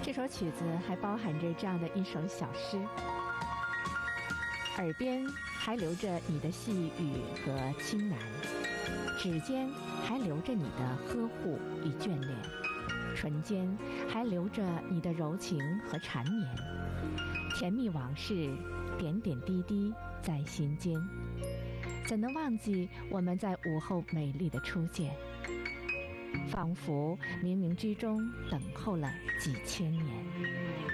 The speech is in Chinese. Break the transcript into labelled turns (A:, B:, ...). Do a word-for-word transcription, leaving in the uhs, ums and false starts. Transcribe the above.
A: 这首曲子还包含着这样的一首小诗：耳边还留着你的细语和轻喃，指尖还留着你的呵护与眷恋，唇间还留着你的柔情和缠绵，甜蜜往事点点滴滴在心间，怎能忘记我们在午后美丽的初见？仿佛冥冥之中等候了几千年。